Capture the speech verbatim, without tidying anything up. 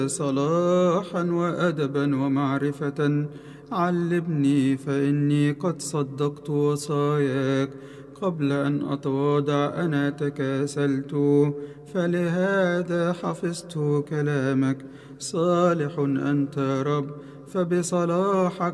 صلاحا وأدبا ومعرفة علمني، فإني قد صدقت وصاياك. قبل أن أتواضع أنا تكاسلت، فلهذا حفظت كلامك. صالح أنت يا رب، فبصلاحك